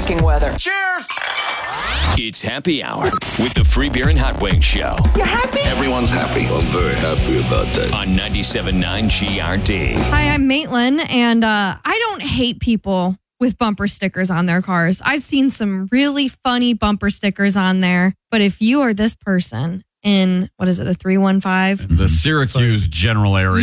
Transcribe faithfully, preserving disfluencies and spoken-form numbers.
fucking weather. Cheers! It's Happy Hour with the Free Beer and Hot Wings Show. You happy? Everyone's happy. I'm very happy about that. On ninety-seven point nine G R D. Hi, I'm Maitland, and uh, I don't hate people with bumper stickers on their cars. I've seen some really funny bumper stickers on there, but if you are this person in, what is it, the three one five? The Syracuse general area.